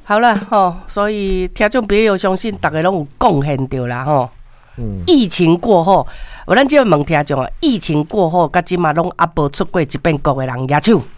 好了吼，所以听众朋友相信大家拢有贡献到啦吼。疫情过后，咱就问听众啊，疫情过后，到今嘛拢还无出过一遍国的人野手，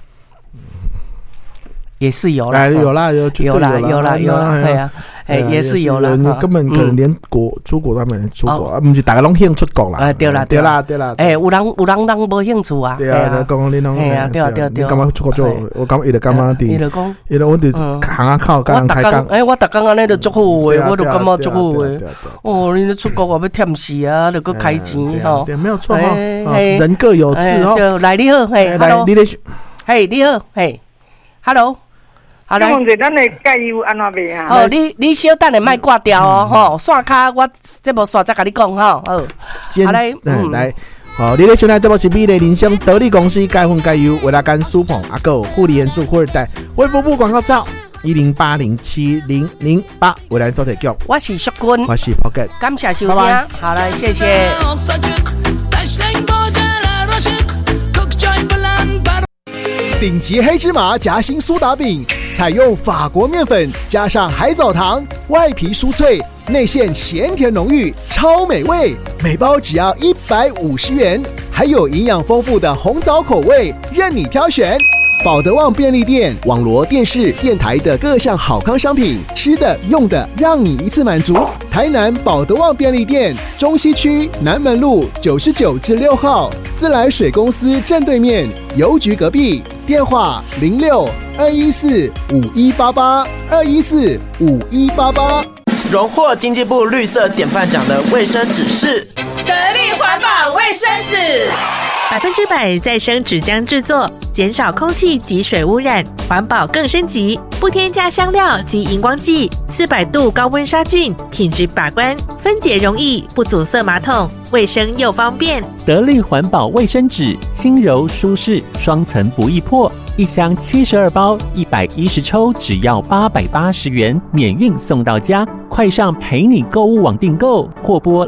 也是有啦， 有啦， 对啊。也是有了， 根本可能连出国都没出国，不是大家拢兴出国啦。 对啦。有人无兴趣啊。 对啊，讲你拢， 对。 你干嘛出国做？我感觉伊就干嘛的？伊就讲，我就行啊靠，跟人开讲。 我逐工安尼就足好诶，我就感觉足好诶。哦，你出国我要忝死啊，就搁开钱吼。 对，没有错哈。人各有志哦。 来你好，嘿， 来你咧， 嘿你好，嘿 ，Hello。好来， 问者咱的加油安怎卖啊？ 哦，你小等下莫挂掉哦，吼，线卡我这无线再甲你讲吼，好，好来， 来，好，你咧现在这部是美丽人生得力公司加分加油，为了干苏鹏阿狗护理元素富二代，卫福部广告照10807008，为咱所提供。 我是淑君， 我是 Pocket， 感谢收听，好来，谢谢。 顶级黑芝麻夹心苏打饼，采用法国面粉加上海藻糖，外皮酥脆，内馅咸甜浓郁，超美味。每包只要150元，还有营养丰富的红枣口味，任你挑选。保德旺便利店、网罗电视、电台的各项好康商品，吃的、用的，让你一次满足。台南保德旺便利店，中西区南门路99至6号，自来水公司正对面，邮局隔壁。电话06-214-5188，214-5188。 荣获经济部绿色典范奖的卫生纸是得力环保卫生纸 ，100%再生纸浆制作，减少空气及水污染，环保更升级，不添加香料及荧光剂，400度高温杀菌，品质把关，分解容易，不阻塞马桶，卫生又方便。 得力环保卫生纸，轻柔舒适，双层不易破，一箱72包，110抽，只要880元，免运送到家。快上陪你购物网订购，或拨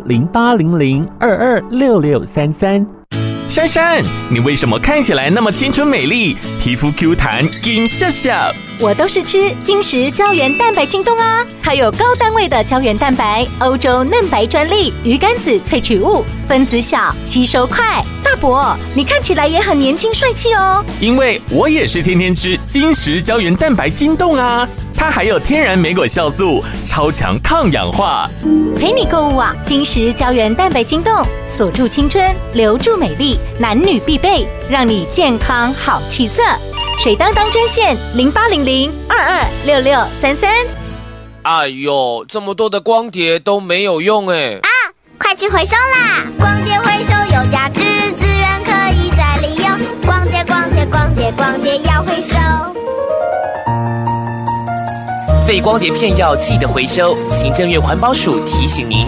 0800226633。 珊珊，你为什么看起来那么青春美丽，皮肤 Q 弹，金笑笑？ 我都是吃金石胶原蛋白晶冻啊，它有高单位的胶原蛋白，欧洲嫩白专利，鱼肝子萃取物，分子小，吸收快。大伯，你看起来也很年轻帅气哦。 因为我也是天天吃金石胶原蛋白晶冻啊，它还有天然莓果酵素，超强抗氧化。 陪你购物网，金石胶原蛋白晶冻，锁住青春，留住美丽，男女必备，让你健康好气色。水当当专线0800226633。 哎呦，这么多的光碟都没有用哎！ 啊，快去回收啦！光碟回收有价值，资源可以再利用。光碟要回收。 废光碟片要记得回收，行政院环保署提醒您。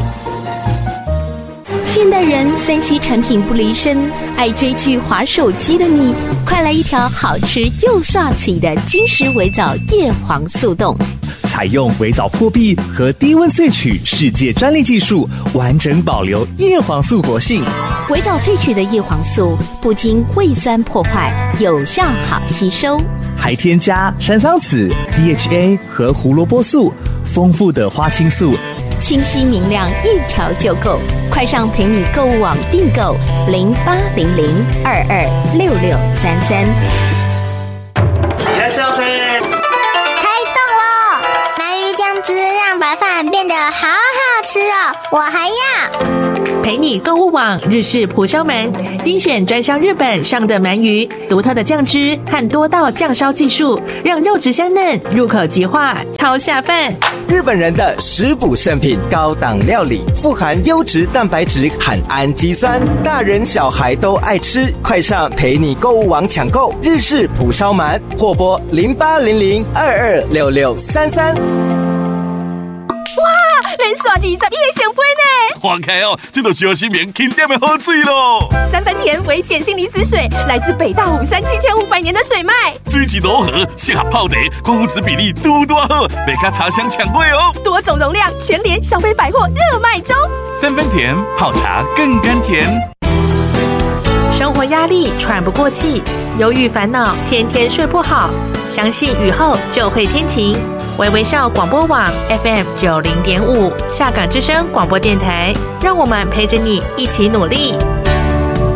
现代人3C 产品不离身，爱追剧滑手机的你，快来一条好吃又刷嘴的金石微藻叶黄素冻， 采用微藻破壁和低温萃取世界专利技术，完整保留叶黄素活性。 微藻萃取的叶黄素不经胃酸破坏，有效好吸收， 还添加山桑子、DHA 和胡萝卜素，丰富的花青素， 清晰明亮，一条就够。快上陪你购物网订购0800226633。 开动喽！鳗鱼酱汁让白饭变得好好吃哦，我还要。 陪你购物网日式蒲烧鳗，精选专销日本上的鳗鱼，独特的酱汁和多道酱烧技术，让肉质香嫩，入口即化，超下饭。 日本人的食补圣品，高档料理，富含优质蛋白质和氨基酸，大人小孩都爱吃。快上陪你购物网抢购日式蒲烧鳗，或拨0800226633。 连续21个成杯呢！ 哇开哦，这就小心棉轻点的好水咯。 3分甜微碱性离子水，来自北大武山7500年的水脉， 水质柔和，适合泡茶，矿物质比例嘟嘟好，别卡茶香抢味哦。 多种容量，全联小北百货热卖中。 3分甜，泡茶更甘甜。 生活压力喘不过气，忧郁烦恼天天睡不好，相信雨后就会天晴。微微笑广播网 FM90.5 下港之声广播电台，让我们陪着你一起努力。